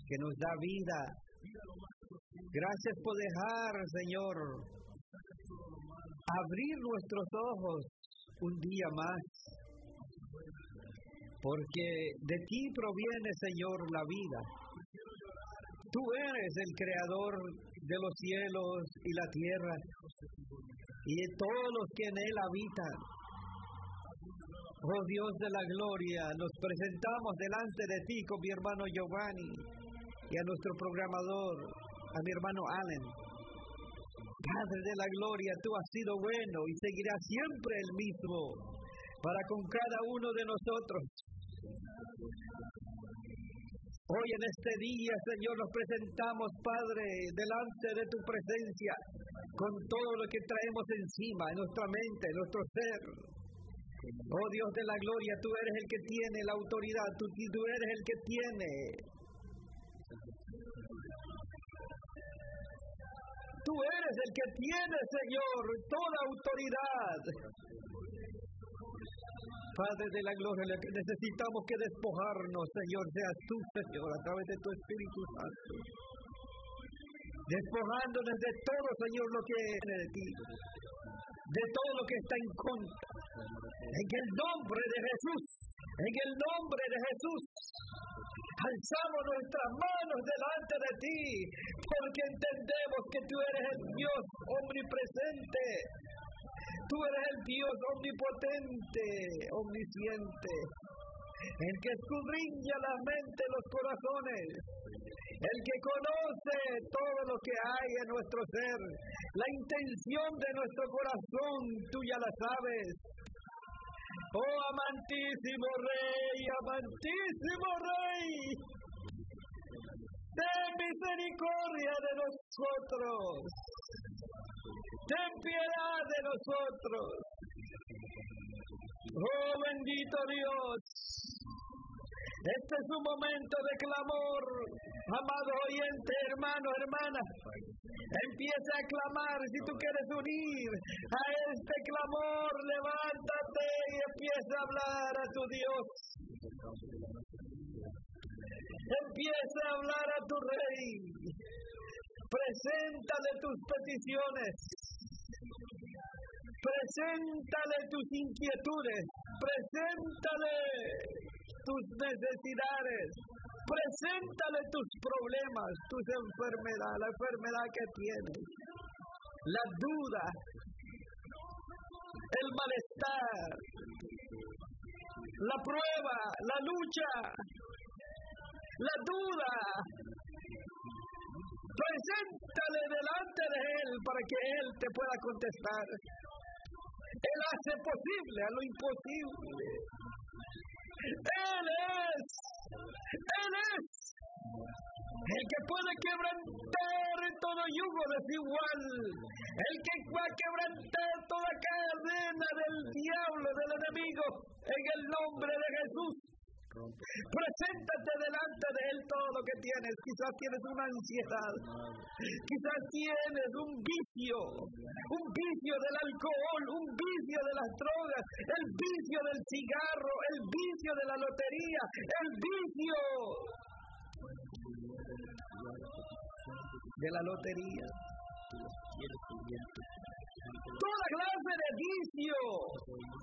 que nos da vida. Gracias por dejar, Señor, abrir nuestros ojos un día más, porque de ti proviene, Señor, la vida. Tú eres el creador de los cielos y la tierra, y de todos los que en él habitan. Oh Dios de la gloria, nos presentamos delante de ti con mi hermano Giovanni y a nuestro programador, a mi hermano Allen. Padre de la gloria, tú has sido bueno y seguirás siempre el mismo para con cada uno de nosotros. Hoy en este día, Señor, nos presentamos, Padre, delante de tu presencia, con todo lo que traemos encima, en nuestra mente, en nuestro ser. Oh Dios de la gloria, tú eres el que tiene la autoridad, tú eres el que tiene. Tú eres el que tiene, Señor, toda autoridad. Padre de la gloria, necesitamos que despojarnos, Señor, seas tú, Señor, a través de tu Espíritu Santo. Despojándonos de todo, Señor, lo que viene de ti, de todo lo que está en contra. En el nombre de Jesús, en el nombre de Jesús, alzamos nuestras manos delante de ti, porque entendemos que tú eres el Dios omnipresente. Tú eres el Dios omnipotente, omnisciente, el que escudriña la mente y los corazones, el que conoce todo lo que hay en nuestro ser, la intención de nuestro corazón, tú ya la sabes. Oh amantísimo Rey, ten misericordia de nosotros. Ten piedad de nosotros. Oh bendito Dios. Este es un momento de clamor. Amado oyente, hermano, hermana, empieza a clamar. Si tú quieres unir a este clamor, levántate y empieza a hablar a tu Dios. Empieza a hablar a tu Rey. Preséntale tus peticiones. Preséntale tus inquietudes, preséntale tus necesidades, preséntale tus problemas, tus enfermedades, la enfermedad que tienes, la duda, el malestar, la prueba, la lucha, la duda. Preséntale delante de Él para que Él te pueda contestar. Él hace posible a lo imposible. Él es el que puede quebrantar todo yugo desigual, el que va a quebrantar toda cadena del diablo, del enemigo, en el nombre de Jesús. Preséntate delante de Él todo lo que tienes. Quizás tienes una ansiedad, quizás tienes un vicio del alcohol, un vicio de las drogas, el vicio del cigarro, el vicio de la lotería, el vicio de la lotería, toda clase de vicio.